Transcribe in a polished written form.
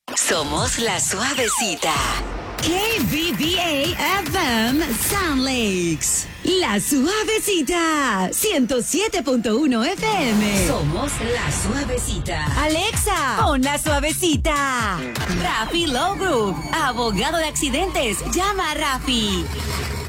Somos la suavecita. KBBA FM Sound Lakes. La suavecita. 107.1 FM. Somos la suavecita. Alexa, pon la suavecita. Rafi Law Group. Abogado de accidentes. Llama a Rafi.